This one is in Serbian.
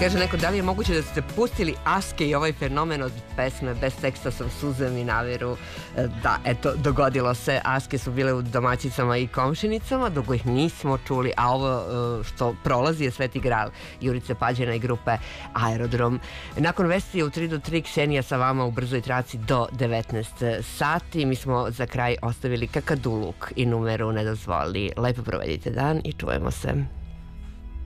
Kaže neko, da li je moguće da ste pustili Aske i ovaj fenomen od pesme Bez teksta sam suze mi naveru? Da, eto, dogodilo se. Aske su bile u domaćicama i komšinicama, dugo ih nismo čuli, a ovo što prolazi je Sveti Gral Jurice Pađena i grupe Aerodrom. Nakon vesti u 3 do 3 Ksenija sa vama u brzoj traci do 19 sati. Mi smo za kraj ostavili Kakaduluk i numeru Ne dozvoli. Lepo provedite dan i čujemo se.